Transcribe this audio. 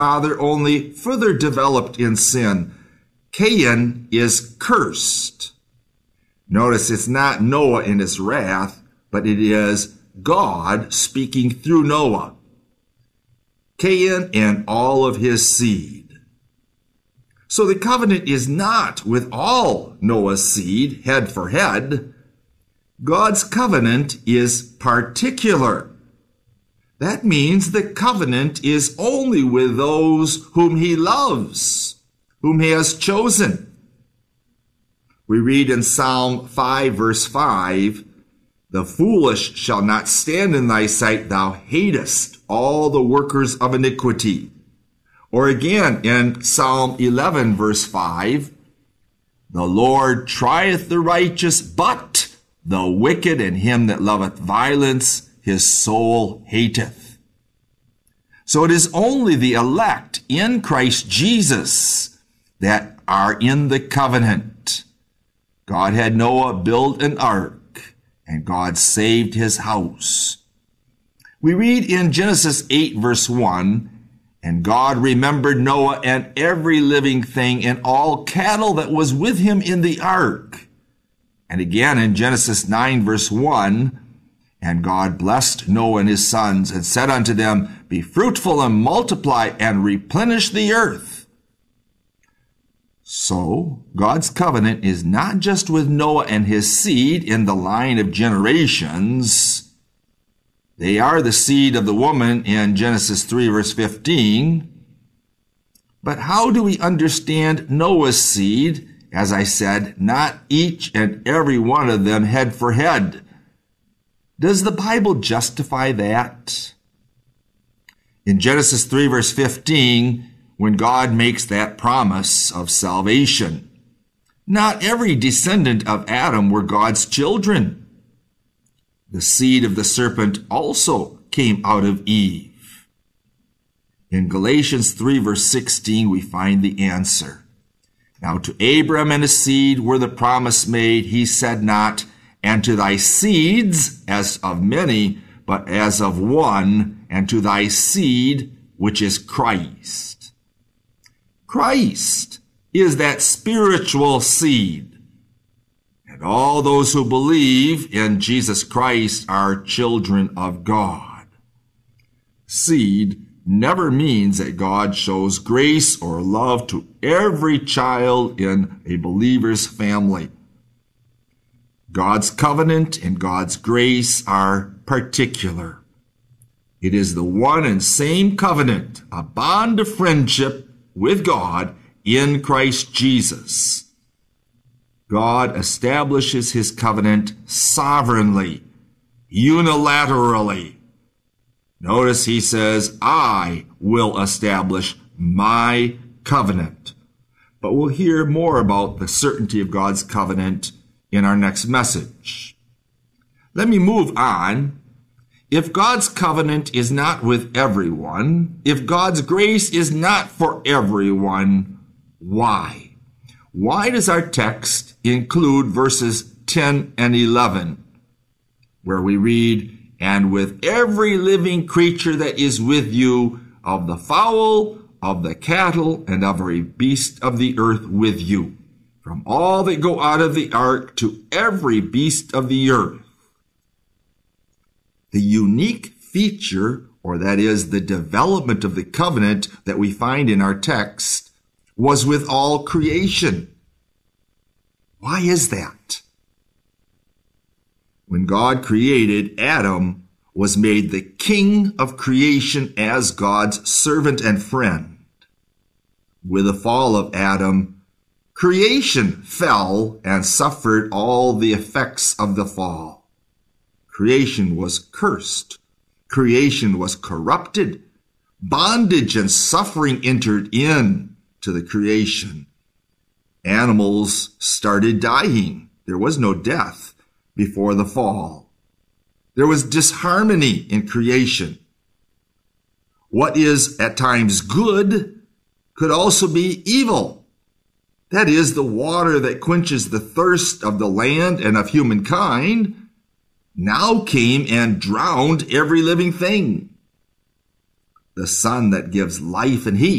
father only further developed in sin. Cain is cursed. Notice it's not Noah in his wrath, but it is God speaking through Noah. Cain and all of his seed. So the covenant is not with all Noah's seed, head for head. God's covenant is particular. That means the covenant is only with those whom he loves, whom he has chosen. We read in Psalm 5, verse 5, "The foolish shall not stand in thy sight, thou hatest all the workers of iniquity." Or again in Psalm 11, verse 5, "The Lord trieth the righteous, but the wicked and him that loveth violence, his soul hateth." So it is only the elect in Christ Jesus that are in the covenant. God had Noah build an ark, and God saved his house. We read in Genesis 8, verse 1, "And God remembered Noah and every living thing and all cattle that was with him in the ark." And again in Genesis 9, verse 1, "And God blessed Noah and his sons and said unto them, Be fruitful and multiply and replenish the earth." So God's covenant is not just with Noah and his seed in the line of generations. They are the seed of the woman in Genesis 3, verse 15. But how do we understand Noah's seed? As I said, not each and every one of them head for head. Does the Bible justify that? In Genesis 3, verse 15, when God makes that promise of salvation, not every descendant of Adam were God's children. The seed of the serpent also came out of Eve. In Galatians 3, verse 16, we find the answer. "Now to Abram and his seed were the promise made. He said not, And to thy seeds, as of many, but as of one, and to thy seed, which is Christ." Christ is that spiritual seed. And all those who believe in Jesus Christ are children of God. Seed never means that God shows grace or love to every child in a believer's family. God's covenant and God's grace are particular. It is the one and same covenant, a bond of friendship with God in Christ Jesus. God establishes his covenant sovereignly, unilaterally. Notice he says, "I will establish my covenant." But we'll hear more about the certainty of God's covenant in our next message. Let me move on. If God's covenant is not with everyone, if God's grace is not for everyone, why? Why does our text include verses 10 and 11, where we read, "And with every living creature that is with you, of the fowl, of the cattle, and of every beast of the earth with you, from all that go out of the ark to every beast of the earth." The unique feature, or that is the development of the covenant that we find in our text, was with all creation. Why is that? When God created, Adam was made the king of creation as God's servant and friend. With the fall of Adam, creation fell and suffered all the effects of the fall. Creation was cursed. Creation was corrupted. Bondage and suffering entered in to the creation. Animals started dying. There was no death before the fall. There was disharmony in creation. What is at times good could also be evil. That is, the water that quenches the thirst of the land and of humankind now came and drowned every living thing. the sun that gives life and heat.